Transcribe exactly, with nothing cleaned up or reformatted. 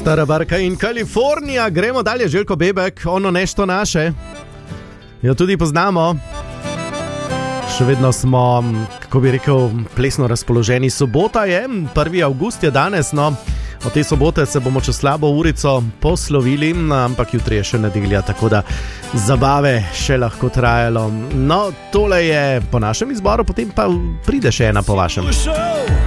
Stara barka in Kalifornija, gremo dalje, Željko Bebek, ono nešto naše. Jo tudi poznamo. Še vedno smo, kako bi rekel, plesno razpoloženi. Sobota je, prvi avgust je danes, no. Od te sobote se bomo čez slabo urico poslovili, ampak jutri je še nedelja, tako da zabave še lahko trajalo. No, tole je po našem izboru, potem pa pride še ena po vašem.